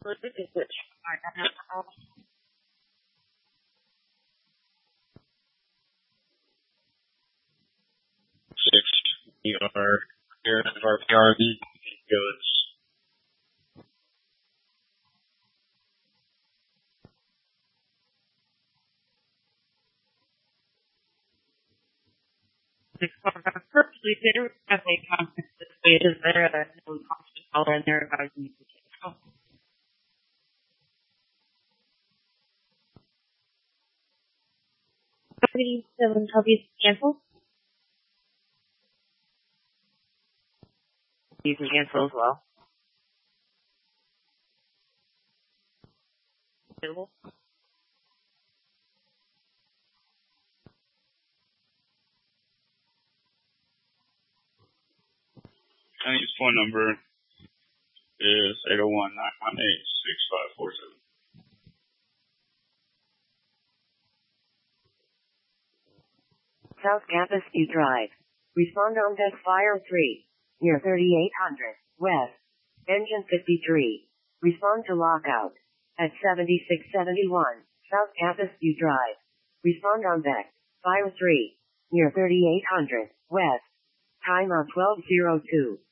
We are here at our PRV goods. Perfectly fair as a conference is there a no constant color in there about music. 77 copies canceled. You can cancel as well. Available. His phone number is 801-918-6547. South Campus View Drive. Respond on deck fire 3. Near 3800. West. Engine 53. Respond to lockout. At 7671. South Campus View Drive. Respond on deck. Fire 3. Near 3800. West. Time on 1202.